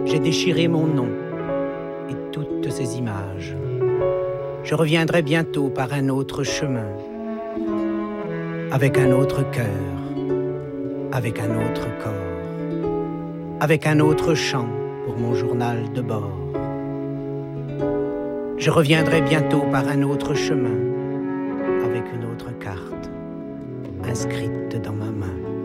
j'ai déchiré mon nom et toutes ces images. Je reviendrai bientôt par un autre chemin, avec un autre cœur, avec un autre corps, avec un autre chant pour mon journal de bord. Je reviendrai bientôt par un autre chemin, avec une autre carte inscrite dans ma main.